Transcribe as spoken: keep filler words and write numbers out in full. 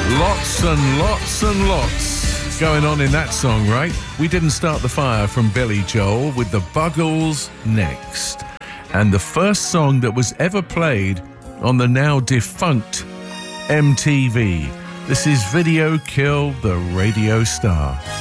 Lots and lots and lots going on in that song, right? We Didn't Start the Fire from Billy Joel with the Buggles next. And the first song that was ever played on the now defunct M T V. This is Video Killed the Radio Star.